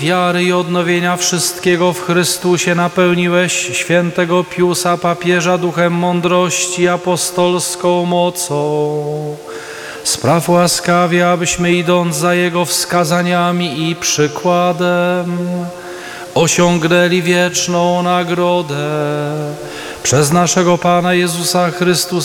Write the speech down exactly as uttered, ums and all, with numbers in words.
wiary i odnowienia wszystkiego w Chrystusie napełniłeś świętego Piusa papieża duchem mądrości apostolską mocą. Spraw łaskawie, abyśmy idąc za Jego wskazaniami i przykładem osiągnęli wieczną nagrodę przez naszego Pana Jezusa Chrystusa,